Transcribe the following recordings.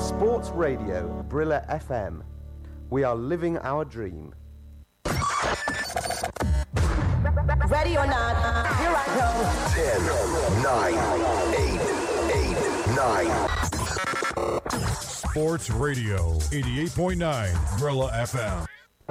Sports Radio, Brilla FM. We are living our dream. Ready or not, here I go. 10, 9, 8, 8, 9. Sports Radio, 88.9, Brilla FM.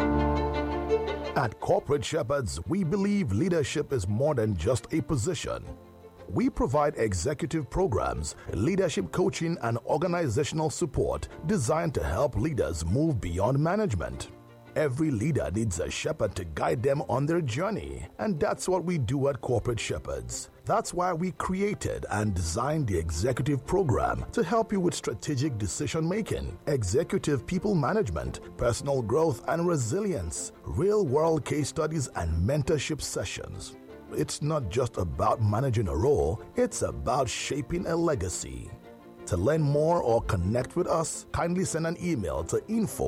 At Corporate Shepherds, we believe leadership is more than just a position. We provide executive programs, leadership coaching, and organizational support designed to help leaders move beyond management. Every leader needs a shepherd to guide them on their journey, and that's what we do at Corporate Shepherds. That's why we created and designed the executive program to help you with strategic decision-making, executive people management, personal growth and resilience, real-world case studies, and mentorship sessions. It's not just about managing a role, it's about shaping a legacy. To learn more or connect with us, kindly send an email to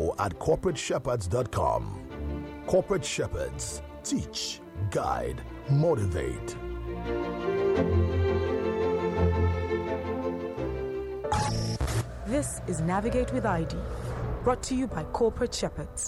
info@corporateshepherds.com. Corporate Shepherds. Teach, guide, motivate. This is Navigate with ID, brought to you by Corporate Shepherds.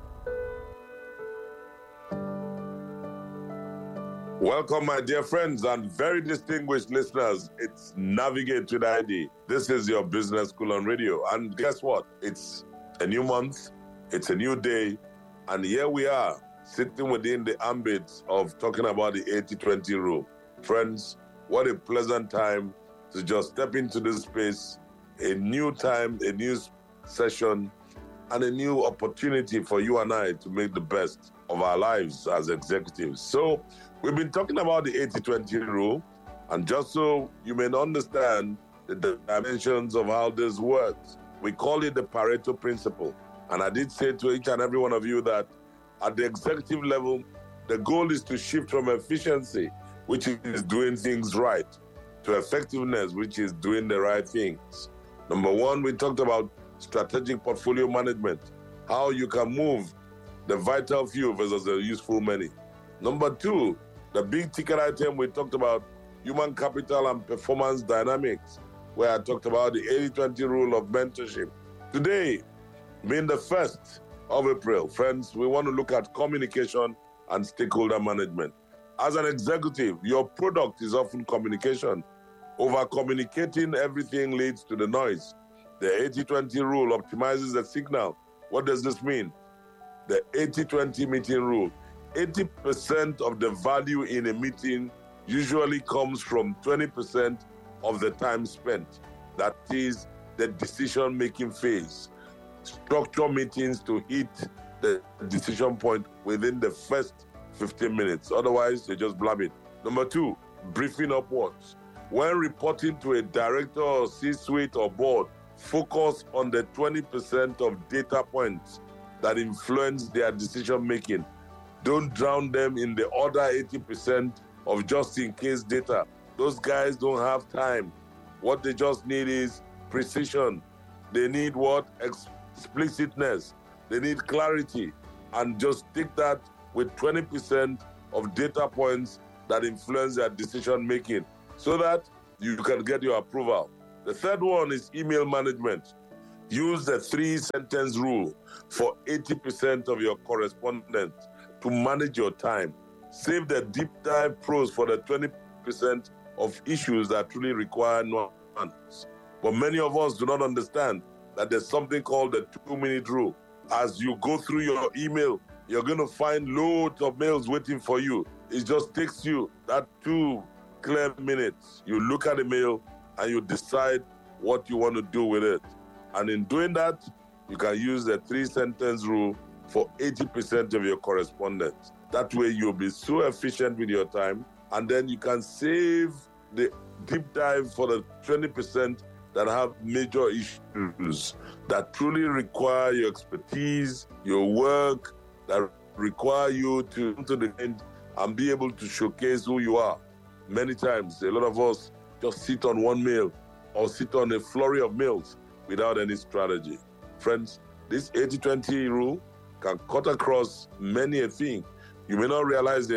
Welcome, my dear friends and very distinguished listeners. It's Navigate with ID. This is your business school on radio. And guess what? It's a new month, it's a new day, and here we are, sitting within the ambit of talking about the 80-20 rule. Friends, what a pleasant time to just step into this space, a new time, a new session, and a new opportunity for you and I to make the best of our lives as executives. So we've been talking about the 80-20 rule, and just so you may understand the dimensions of how this works, we call it the Pareto principle. And I did say to each and every one of you that at the executive level, the goal is to shift from efficiency, which is doing things right, to effectiveness, which is doing the right things. Number one, we talked about strategic portfolio management, how you can move the vital few versus the useful many. Number two, the big ticket item, we talked about human capital and performance dynamics, where I talked about the 80-20 rule of mentorship. Today, being the 1st of April, friends, we want to look at communication and stakeholder management. As an executive, your product is often communication. Over-communicating everything leads to the noise. The 80-20 rule optimizes the signal. What does this mean? The 80-20 meeting rule. 80% of the value in a meeting usually comes from 20% of the time spent. That is the decision-making phase. Structure meetings to hit the decision point within the first 15 minutes. Otherwise, you're just blabbing. Number two, briefing upwards. When reporting to a director or C-suite or board, focus on the 20% of data points that influence their decision-making. Don't drown them in the other 80% of just-in-case data. Those guys don't have time. What they just need is precision. They need what? Explicitness. They need clarity. And just take that with 20% of data points that influence their decision-making so that you can get your approval. The third one is email management. Use the 3-sentence rule for 80% of your correspondence to manage your time. Save the deep dive prose for the 20% of issues that truly require nuance. But many of us do not understand that there's something called the 2-minute rule. As you go through your email, you're going to find loads of mails waiting for you. It just takes you that 2 clear minutes. You look at the mail and you decide what you want to do with it. And in doing that, you can use the 3-sentence rule for 80% of your correspondence. That way you'll be so efficient with your time, and then you can save the deep dive for the 20% that have major issues that truly require your expertise, your work, that require you to come to the end and be able to showcase who you are. Many times, a lot of us just sit on one mail or sit on a flurry of mails without any strategy. Friends, this 80-20 rule can cut across many a thing. You may not realize that